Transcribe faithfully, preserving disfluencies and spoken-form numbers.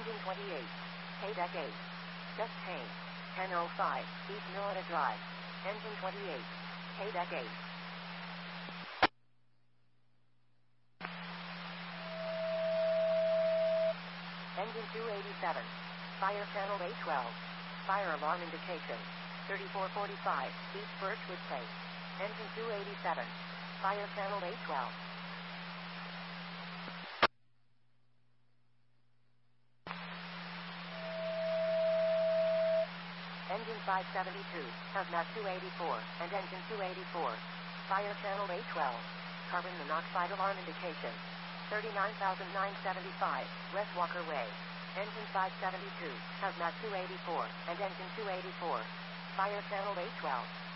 Engine twenty-eight. Paydeck eight. Just change. ten oh five, East Milita Drive. Engine twenty-eight. Paydeck eight. Engine two eighty-seven. Fire channel A twelve. Fire alarm indication. thirty-four forty-five, East Birchwood Place. Engine two eighty-seven. Fire channel A twelve. Engine five seventy-two, Hazmat two eighty-four, and Engine two eighty-four. Fire channel A twelve. Carbon monoxide alarm indication. thirty-nine thousand nine hundred seventy-five, West Walker Way. Engine five seventy-two, Hazmat two eighty-four, and Engine two eighty-four. Fire channel A twelve.